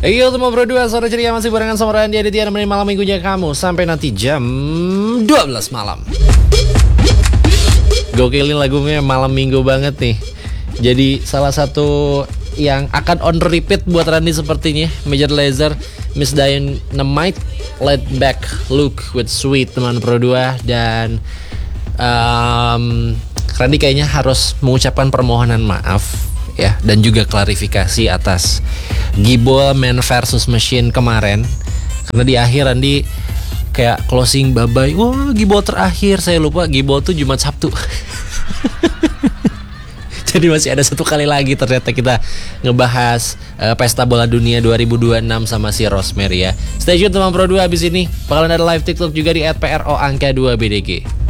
Iya teman Bro 2, sore ceria masih barengan sama Randy Aditya nemenin malam minggunya kamu sampai nanti jam 12 malam. Gokilin lagunya malam minggu banget nih. Jadi salah satu yang akan on repeat buat Randy sepertinya, Major Lazer, Miss Dynamite, Laid Back Look with Sweet teman Bro 2. Dan Randy kayaknya harus mengucapkan permohonan maaf ya, dan juga klarifikasi atas Gibol Man versus Machine kemarin. Karena di akhir Randy kayak closing bye-bye, wah Gibol terakhir, saya lupa Gibol tuh Jumat Sabtu. Jadi masih ada satu kali lagi ternyata kita ngebahas Pesta Bola Dunia 2026 sama si Rosemary ya. Stay tune teman Pro 2, abis ini bakalan ada live TikTok juga di @PRO angka 2BDG.